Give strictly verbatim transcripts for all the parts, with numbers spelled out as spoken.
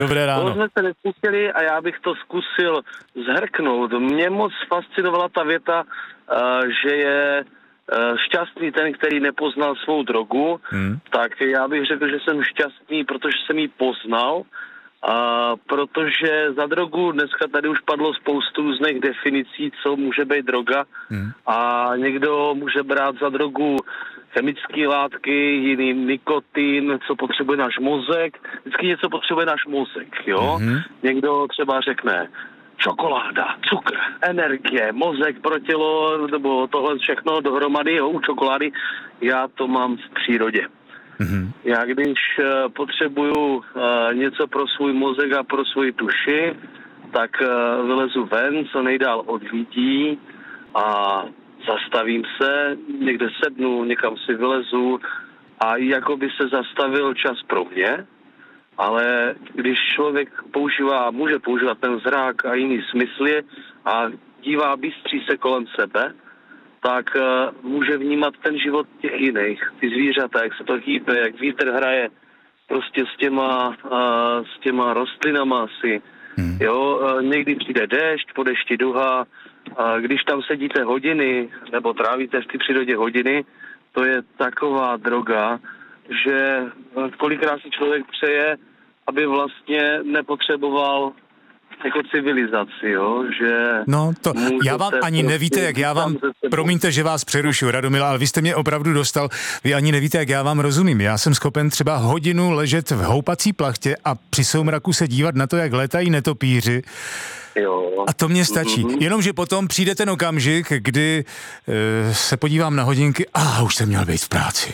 Dobré ráno. To jsme se nespustili a já bych to zkusil zhrknout. Mě moc fascinovala ta věta, uh, že je uh, šťastný ten, který nepoznal svou drogu. Hmm. Tak já bych řekl, že jsem šťastný, protože jsem ji poznal. Uh, protože za drogu dneska tady už padlo spoustu různých definicí, co může být droga. Hmm. A někdo může brát za drogu chemické látky, jiný nikotin, co potřebuje náš mozek. Vždycky něco potřebuje náš mozek, jo. Mm-hmm. Někdo třeba řekne čokoláda, cukr, energie, mozek pro tělo, nebo tohle všechno dohromady, jo, u čokolády. Já to mám v přírodě. Mm-hmm. Já když uh, potřebuju uh, něco pro svůj mozek a pro svou duši, tak uh, vylezu ven, co nejdál od lidí a zastavím se, někde sednu, někam si vylezu a jako by se zastavil čas pro mě, ale když člověk používá, může používat ten zrak a jiný smysly a dívá, bystří se kolem sebe, tak uh, může vnímat ten život těch jiných, ty zvířata, jak se to hýbe, jak vítr hraje prostě s těma, uh, s těma rostlinama asi. Hmm. Jo, uh, někdy přijde déšť, po dešti duha. A když tam sedíte hodiny, nebo trávíte v té přírodě hodiny, to je taková droga, že kolikrát si člověk přeje, aby vlastně nepotřeboval jako civilizaci, jo, že... No to, já vám ani prostě nevíte, jak já vám, promiňte, že vás přerušu, Radomila, ale vy jste mě opravdu dostal, vy ani nevíte, jak já vám rozumím. Já jsem schopen třeba hodinu ležet v houpací plachtě a při soumraku se dívat na to, jak létají netopíři. Jo. A to mě stačí. Mm-hmm. Jenomže potom přijde ten okamžik, kdy e, se podívám na hodinky a už jsem měl být v práci.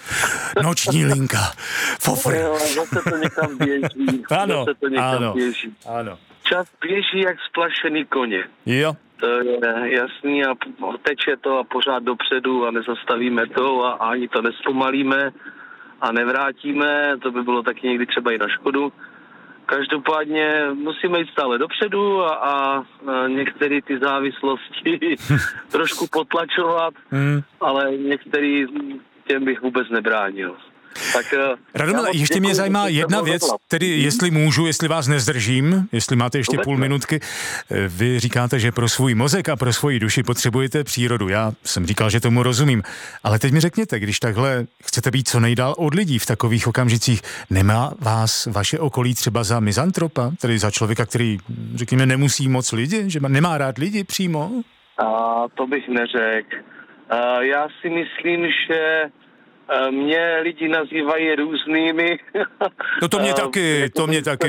Noční linka. Fofr. Jo, zase to někam běží. Ano, zase to někam ano, běží. ano. Čas běží jak splašený koně. Jo. To je jasný a teče to a pořád dopředu a nezastavíme to a ani to nespomalíme a nevrátíme. To by bylo taky někdy třeba i na škodu. Každopádně musíme jít stále dopředu a, a, a některé ty závislosti trošku potlačovat, mm. ale některý těm bych vůbec nebránil. Tak, Radomile, ještě mě zajímá jedna věc, tedy jestli můžu, jestli vás nezdržím, jestli máte ještě půl minutky. Vy říkáte, že pro svůj mozek a pro svoji duši potřebujete přírodu. Já jsem říkal, že tomu rozumím. Ale teď mi řekněte, když takhle chcete být co nejdál od lidí v takových okamžicích, nemá vás vaše okolí třeba za mizantropa, tedy za člověka, který, řekněme, nemusí moc lidi, že nemá rád lidi přímo? A to bych neřekl. Já si myslím, že mě lidi nazývají různými. No to mě taky, to mě taky.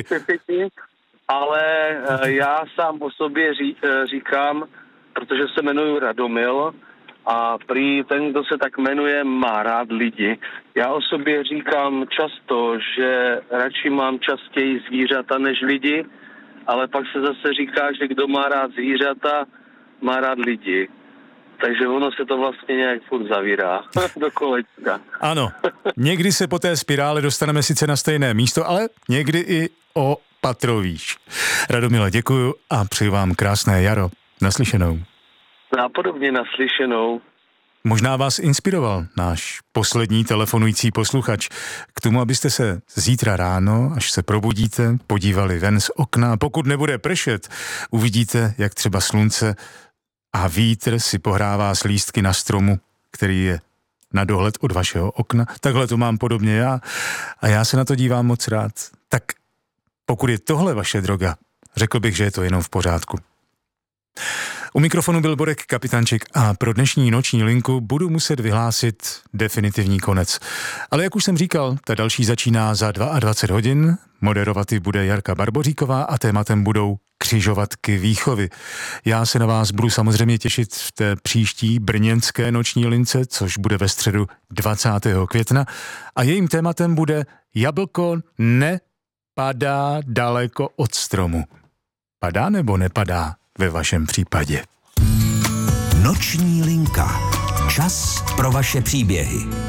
Ale já sám o sobě ří, říkám, protože se jmenuji Radomil a prý ten, kdo se tak jmenuje, má rád lidi. Já o sobě říkám často, že radši mám častěji zvířata než lidi, ale pak se zase říká, že kdo má rád zvířata, má rád lidi. Takže ono se to vlastně nějak furt zavírá do kolečka. Ano, někdy se po té spirále dostaneme sice na stejné místo, ale někdy i o patro výš. Radomile, děkuju a přeju vám krásné jaro. Naslyšenou. A podobně naslyšenou. Možná vás inspiroval náš poslední telefonující posluchač k tomu, abyste se zítra ráno, až se probudíte, podívali ven z okna. Pokud nebude pršet, uvidíte, jak třeba slunce a vítr si pohrává s lístky na stromu, který je na dohled od vašeho okna. Takhle to mám podobně já a já se na to dívám moc rád. Tak pokud je tohle vaše droga, řekl bych, že je to jenom v pořádku. U mikrofonu byl Borek Kapitanček a pro dnešní noční linku budu muset vyhlásit definitivní konec. Ale jak už jsem říkal, ta další začíná za dvacet dva hodin, moderovat ji bude Jarka Barboříková a tématem budou křižovatky výchovy. Já se na vás budu samozřejmě těšit v té příští brněnské noční lince, což bude ve středu dvacátého května a jejím tématem bude jablko nepadá daleko od stromu. Padá nebo nepadá ve vašem případě? Noční linka. Čas pro vaše příběhy.